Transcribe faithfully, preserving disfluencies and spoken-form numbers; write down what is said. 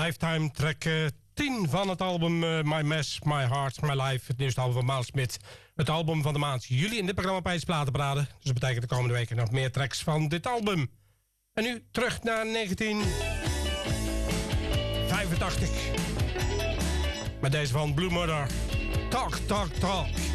Lifetime track uh, tien van het album uh, My Mess, My Heart, My Life. Het nieuwste album van Miles Smith. Het album van de maand juli in dit programma Pijs Platenparade. Dus dat betekent de komende weken nog meer tracks van dit album. En nu terug naar negentien vijfentachtig. Met deze van Blue Mother. Talk, talk, talk.